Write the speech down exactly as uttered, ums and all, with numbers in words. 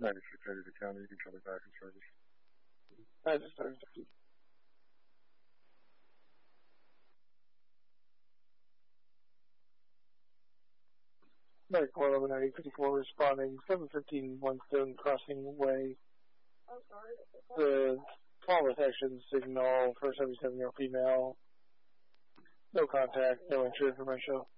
ninety-six eighty to county, you can try me back in service. ninety-six eighty. Medical eleven eight fifty-four responding, seven fifteen One Stone Crossing Way. Oh, sorry. The call detection signal for seventy-seven year old female. No contact, no entry information.